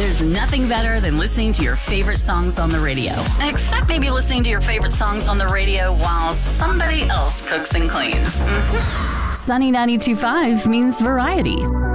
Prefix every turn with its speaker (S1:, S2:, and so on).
S1: There's nothing better than listening to your favorite songs on the radio. Except maybe listening to your favorite songs on the radio while somebody else cooks and cleans. Sunny 92.5 means variety.